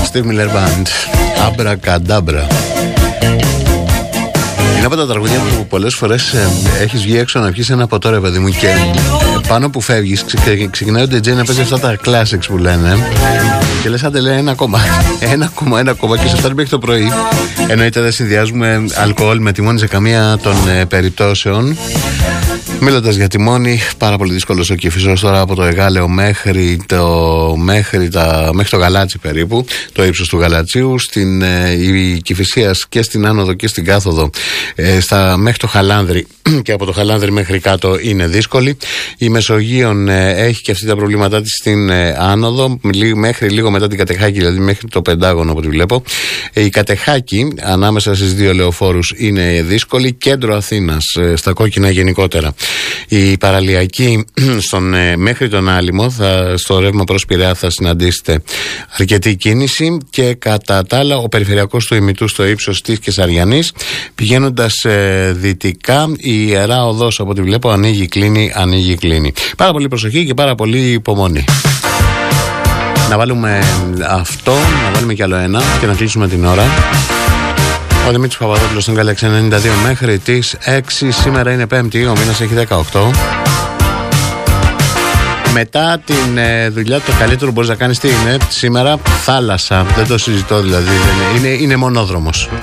Steve Miller Band, Abracadabra. Είναι από τα τραγούδια που πολλές φορές έχεις βγει έξω να πιεις ένα ποτό, ρε παιδί μου, και πάνω που φεύγεις ξεκινάει ο DJ να παίζει αυτά τα classics που λένε και λες άντε λέει ένα ακόμα και σε φτάνει μέχρι το πρωί. Εννοείται δεν συνδυάζουμε αλκοόλ με τιμόνι σε καμία των περιπτώσεων. Μιλώντας για τιμόνι, πάρα πολύ δύσκολος ο Κηφισός τώρα από το Εγάλεο μέχρι το Γαλάτσι περίπου, το ύψος του Γαλατσίου, στην Κηφισίας και στην άνοδο και στην κάθοδο μέχρι το Χαλάνδρι και από το Χαλάνδρι μέχρι κάτω είναι δύσκολη. Η Μεσογείων έχει και αυτή τα προβλήματά της στην άνοδο μέχρι λίγο μετά την Κατεχάκη, δηλαδή μέχρι το Πεντάγωνο από ό,τι βλέπω. Η Κατεχάκη ανάμεσα στις δύο λεωφόρους είναι δύσκολη. Κέντρο Αθήνας στα κόκκινα γενικότερα. Η παραλιακή μέχρι τον Άλυμο, στο ρεύμα προς Πειραιά θα συναντήσετε αρκετή κίνηση και κατά τα άλλα ο περιφερειακός του Ημιτού στο ύψος της Κεσαριανής, πηγαίνοντας δυτικά η Ιερά Οδός από ό,τι βλέπω ανοίγει κλείνει. Πάρα πολύ προσοχή και πάρα πολύ υπομονή. Να βάλουμε αυτό, να βάλουμε κι άλλο ένα και να κλείσουμε την ώρα. Ο Δημήτρης Παπαδόπουλος στον Galaxy 92 μέχρι τις 6. Σήμερα είναι Πέμπτη, ο μήνας έχει 18. Μετά την δουλειά, το καλύτερο που μπορείς να κάνεις τι είναι σήμερα? Θάλασσα. Δεν το συζητώ δηλαδή. Είναι μονόδρομος.